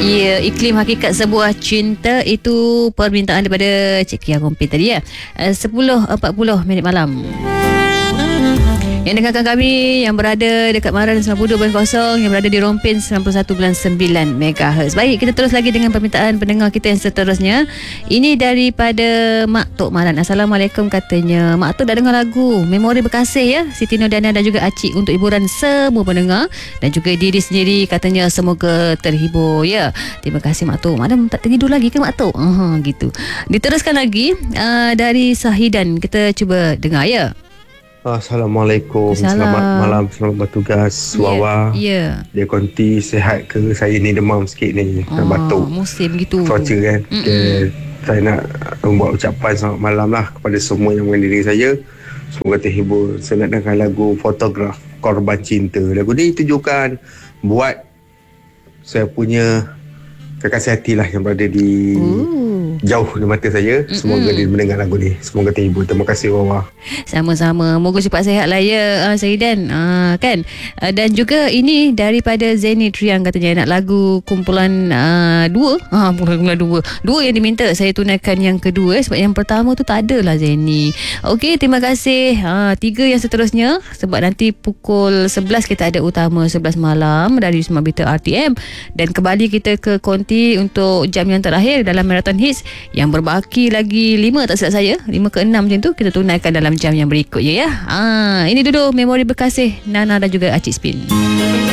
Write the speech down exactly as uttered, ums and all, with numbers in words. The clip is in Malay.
Ya, iklim hakikat sebuah cinta itu permintaan daripada Cik Kia Rompi tadi ya. sepuluh empat puluh minit malam. Yang dengarkan kami yang berada dekat Maran sembilan puluh dua perpuluhan kosong, yang berada di Rompin sembilan puluh satu perpuluhan sembilan megahertz. Baik, kita terus lagi dengan permintaan pendengar kita yang seterusnya. Ini daripada Mak Tok Maran. Assalamualaikum katanya. Mak Tok dah dengar lagu Memori Berkasih ya, Siti Nordana dan juga Acik untuk hiburan semua pendengar dan juga diri sendiri, katanya semoga terhibur ya. Terima kasih Mak Tok. Madam tak tertidur lagi ke Mak Tok? Aha, gitu. Diteruskan lagi uh, dari Sahidan. Kita cuba dengar ya. Assalamualaikum. Salam. Selamat malam, selamat bertugas. Ya, Wawa. ya. Dia konti sihat ke? Saya ni demam sikit ni, Oh, batuk. musim gitu. Cuaca kan. Okay. Saya nak membuat ucapan selamat malam lah kepada semua yang mengelilingi saya. Semoga terhibur. Saya nak dengar lagu Fotograf Korban Cinta. Lagu ni tujukan buat saya punya kekasih hati lah yang berada di Ooh. jauh di mata saya. Semoga Mm-mm. dia mendengar lagu ni. Semoga terhibur. Terima kasih Wawa. Sama-sama. Moga cepat sihat lah ya uh, Sahidan uh, kan. Uh, dan juga ini daripada Zeni Triang, katanya nak lagu kumpulan uh, dua. Ha, kumpulan dua. Dua yang diminta, saya tunaikan yang kedua eh, sebab yang pertama tu tak ada lah Zeni. Okey, terima kasih. Uh, tiga yang seterusnya sebab nanti pukul sebelas kita ada utama sebelas malam dari Wisma Bita R T M dan kembali kita ke konti untuk jam yang terakhir dalam Marathon Hits yang berbaki lagi lima tak silap saya, lima ke enam macam tu kita tunaikan dalam jam yang berikutnya ya. Ah, ini dulu Memori Berkasih Nana dan juga Acik Spin.